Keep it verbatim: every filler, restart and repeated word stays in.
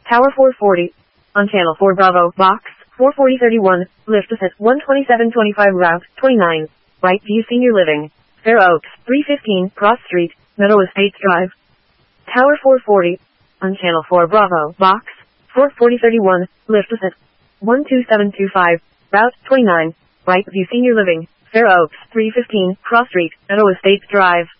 Tower four forty. On Channel four Bravo, Box, four forty thirty-one, lift us at one twenty-seven twenty-five Route twenty-nine, Right View Senior Living, Fair Oaks, three fifteen, Cross Street, Meadow Estates Drive. Tower four forty. On Channel four Bravo, Box, four forty thirty-one, lift us at one two seven two five, Route twenty-nine, Right View Senior Living, Fair Oaks, three fifteen, Cross Street, Meadow Estates Drive.